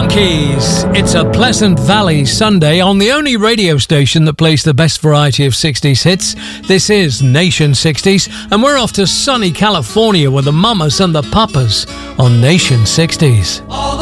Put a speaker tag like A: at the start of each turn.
A: Keys. It's a Pleasant Valley Sunday on the only radio station that plays the best variety of 60s hits. This is Nation 60s, and we're off to sunny California with the mamas and the papas on Nation 60s.